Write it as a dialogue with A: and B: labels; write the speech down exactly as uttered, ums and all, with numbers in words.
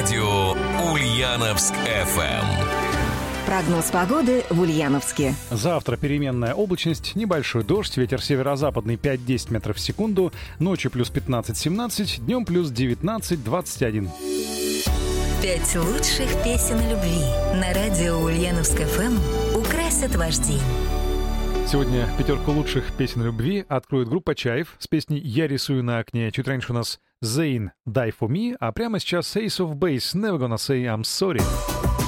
A: радио Ульяновск эф эм.
B: Прогноз погоды в Ульяновске.
C: Завтра переменная облачность, небольшой дождь, ветер северо-западный пять-десять метров в секунду, ночью плюс пятнадцать-семнадцать, днем плюс девятнадцать-двадцать один.
D: Пять лучших песен о любви на радио Ульяновск эф эм украсят ваш день.
C: Сегодня пятерку лучших песен любви откроет группа «Чайф» с песней «Я рисую на окне». Чуть раньше у нас Zayn «Die for me», а прямо сейчас Ace of Base «Never gonna say I'm sorry».